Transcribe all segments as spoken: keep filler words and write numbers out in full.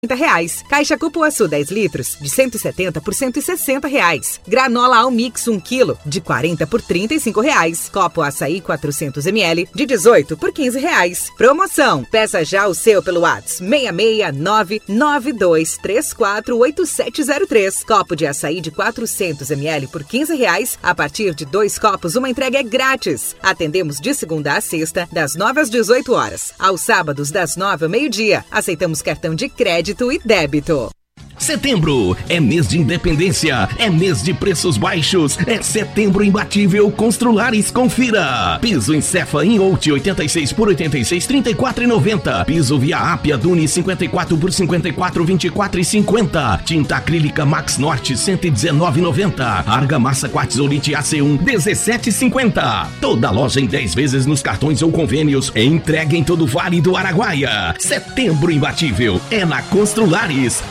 reais. Caixa Cupuaçu dez litros, de cento e setenta por cento e sessenta reais. Granola Almix um quilo, de quarenta por trinta e cinco reais. Copo Açaí quatrocentos mililitros, de dezoito por quinze reais. Promoção. Peça já o seu pelo WhatsApp seis seis nove nove dois três quatro oito sete zero três. Copo de açaí de quatrocentos mililitros por quinze reais. A partir de dois copos, uma entrega é grátis. Atendemos de segunda a sexta, das nove às dezoito horas. Aos sábados, das nove ao meio-dia. Aceitamos cartão de crédito e débito. Setembro é mês de independência, é mês de preços baixos, é setembro imbatível Construlares. Confira. Piso em Cefa em Out oitenta e seis por oitenta e seis, trinta e quatro e noventa. Piso via Apia Duni cinquenta e quatro por cinquenta e quatro, vinte e quatro e cinquenta. Tinta acrílica Max Norte cento e dezenove e noventa. Argamassa Quartzolite A C um dezessete e cinquenta. Toda loja em dez vezes nos cartões ou convênios. Entrega em todo o Vale do Araguaia. Setembro imbatível é na Construlares.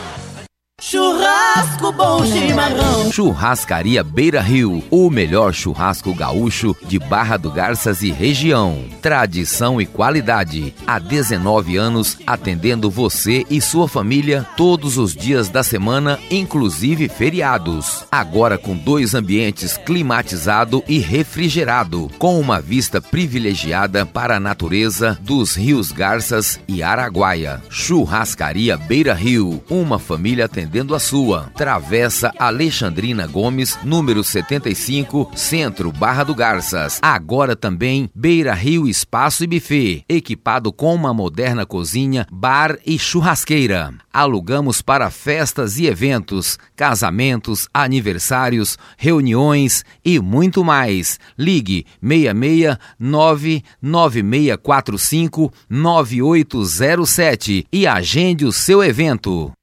Churrasco Bom Chimarrão. Churrascaria Beira Rio, o melhor churrasco gaúcho de Barra do Garças e região. Tradição e qualidade. Há dezenove anos atendendo você e sua família todos os dias da semana, inclusive feriados. Agora com dois ambientes climatizado e refrigerado, com uma vista privilegiada para a natureza dos rios Garças e Araguaia. Churrascaria Beira Rio, uma família atendendo a sua. Travessa Alexandrina Gomes, número setenta e cinco, Centro, Barra do Garças. Agora também Beira Rio Espaço e Buffet, equipado com uma moderna cozinha, bar e churrasqueira. Alugamos para festas e eventos, casamentos, aniversários, reuniões e muito mais. Ligue seis seis nove nove seis quatro cinco nove oito zero sete e agende o seu evento.